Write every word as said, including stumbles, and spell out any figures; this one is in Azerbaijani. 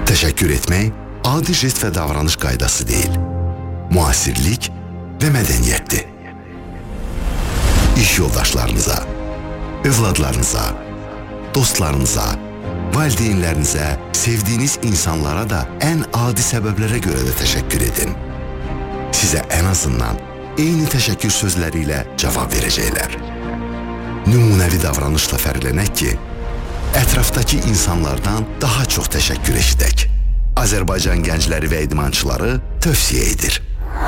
Təşəkkür etmək adi jest və davranış qaydası deyil, müasirlik və mədəniyyətdir. İş yoldaşlarınıza, övladlarınıza, dostlarınıza, valideynlərinizə, sevdiyiniz insanlara da ən adi səbəblərə görə də təşəkkür edin. Sizə ən azından eyni təşəkkür sözləri ilə cavab verəcəklər. Nümunəvi davranışla fərqlənək ki, ətrafdakı insanlardan daha çox təşəkkür eşidək. Azərbaycan gəncləri və idmançıları tövsiyə edir.